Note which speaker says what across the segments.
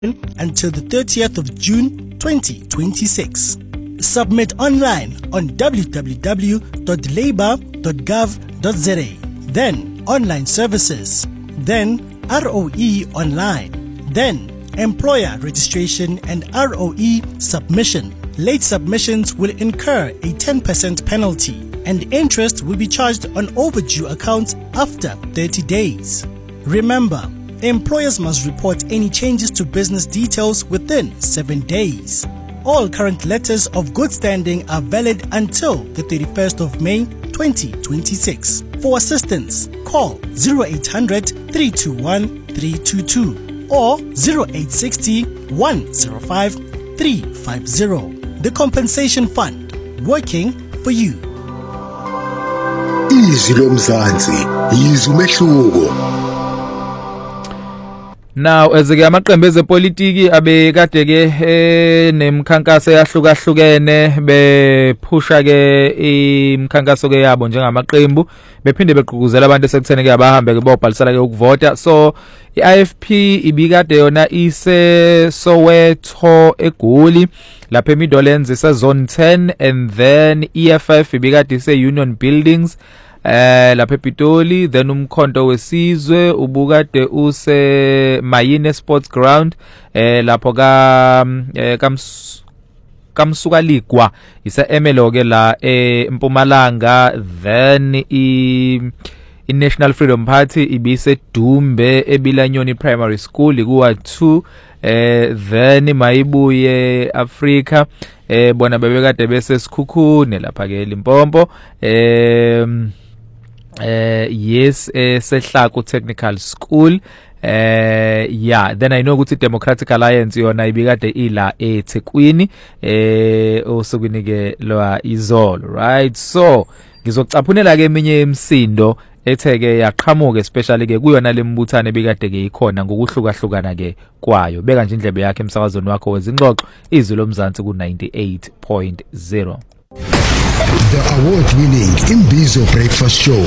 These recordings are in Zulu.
Speaker 1: until the 30th of June 2026. Submit online on www.labour.gov.za. Then online services. Then ROE online. Then employer registration and ROE submission. Late submissions will incur a 10% penalty and interest will be charged on overdue accounts after 30 days. Remember, employers must report any changes to business details within 7 days. All current letters of good standing are valid until the 31st of May 2026. For assistance, call 0800 321 322 or 0860 105 350. The Compensation Fund, working for you.
Speaker 2: Izwi lomzansi, izwi umehluko.
Speaker 3: Now ezike amaqembu ezepolitiki abekade ke nemkhankaso yahlukahlukene bephusha ke imkhankaso ke yabo njengamaqembu bephinde begqugquzela abantu esekuthene ke abahambe ke bobhalisela ke ukuvota. So iIFP ibikade yona ise Soweto eGoli lapha eMidlands ise Zone 10 and then EFF ibikade ise Union Buildings lapha ePitoli, then umkhonto wesizwe ubukade use Mayine Sports Ground lapho kamsukaligwa isa Emelo ke la eMpumalanga, then iNational Freedom Party ibise Dumbe eBilanyoni Primary School kuwa 2 then mayibuye Africa bona bebekade bese Sikhukhune lapha ke Limpopo yes Sehlaku Technical School yeah, then I know ukuthi Democratic Alliance yona ibikade ila eThekwini osukwini ke lwa izolo, right? So ngizocaphunela ke eminye imsindo etheke yaqhamuka especially ke kuyona lembuthane ebikade ke ikhona ngokuhlukahlukana ke kwayo. Beka nje indlebe yakhe emsakazweni wakho wezingxoxo Izwi lomzansi ku 98.0.
Speaker 2: The award-winning Imbizo Breakfast Show.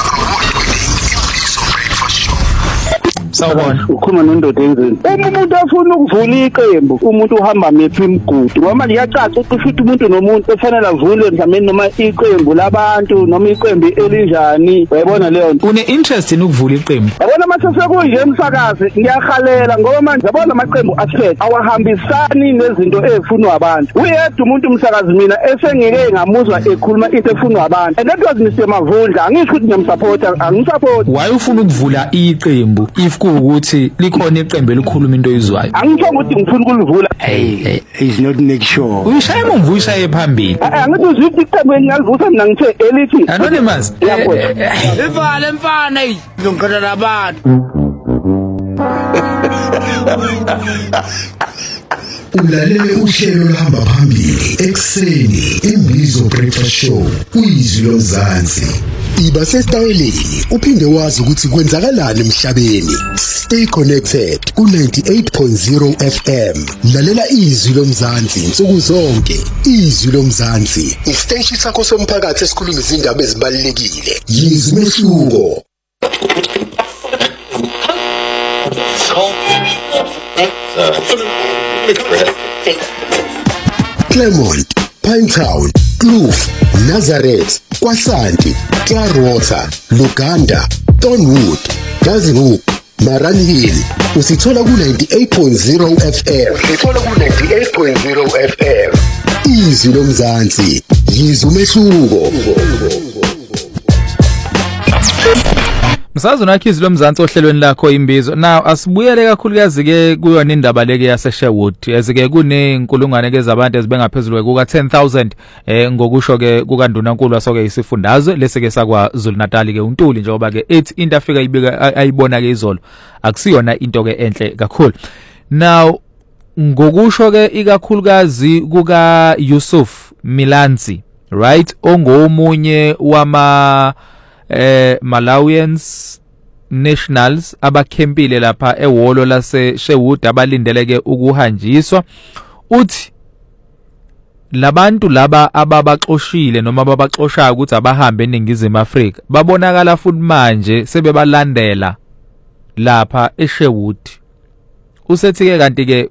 Speaker 4: Sawubona ukhuluma noNdoda Enzini. Umuntu afuna ukuvula iqembu, umuntu uhamba mephi imigudu ngoba liyacaca ukuthi umuntu nomuntu efanele avule mhlawumbe noma iqembu labantu noma iqembu elinjani. Uyabona leyo nto.
Speaker 3: Une interest in ukuvula iqembu?
Speaker 4: Yabona mase sekunje emsakazi ngiyahalela ngoba manje yabona amaqembu asphet awahambisani nezinto ezifunwa abantu. Uyedwa umuntu umsakazi mina esengike ngamuzwa ekhuluma into efunwa abantu. And that was Mr. Mavundla. Angisho ukuthi ngiyamsupporta, angisupport.
Speaker 3: Why ufuna ukuvula iqembu if ukuthi likhona iqembu elikhuluma into oyizwayo?
Speaker 4: Angisho ukuthi ngifuna ukulivula.
Speaker 2: Hey, he's not make sure.
Speaker 3: Uyishaya umvuyisha ephambili.
Speaker 4: Angithi uzithi iqembu engiyalivusa mina ngithe elithi
Speaker 3: Anonymous.
Speaker 5: Ivale mfana izongqala labantu.
Speaker 2: Ulalele uhlelo lohamba phambili ekseni Imbizo Breakfast Show Izwi lomzansi. Iba sesitayeleni uphinde wazi ukuthi kwenzakalani emhlabeni. Stay connected ku 98.0 FM. Lalela Izwi lomzansi insuku zonke. Izwi lomzansi isiteshi sakho somphakathi esikhuluma izindaba ezibalulekile. Yizwi mehluko. Claremont, Pinetown, Kloof, Nazareth, Kwasanti, Clearwater, Luganda, Thornwood, Buzzinghoek, Maran Hill. Usithola ku 98.0 FM. Usithola ku 98.0 FM. Izwi lomzansi, yizwi umehluko.
Speaker 3: Msazweni wakhe Izwi lomzansi ohlelweni lakho Imbizo. Now asibuyele kakhulukazi ke kuyona indaba leke yase Sherwood. Ezike kunenkulungwane ke zabantu ezibengaphezulu kuka 10,000 ngokusho ke kukaNdunankulu wasoke isifundazwe leseke sakwa Zulu Natal ke uNtuli njengoba ke ethi into afika ibika ayibona ke izolo akusiyona into ke enhle kakhulu. Now ngokusho ke ikakhulukazi kuka Yusuf Milanzi, right, ongomunye wama Malawians Nationals abakhempile lapha ehholo lase Sherwood abalindeleke ukuhanjiswa. Uthi labantu laba ababaxoshile noma ababaxoshayo ukuthi abahambe eNingizimu Afrika babonakala futhi manje sebebalandela lapha eSherwood usethi ke kanti ke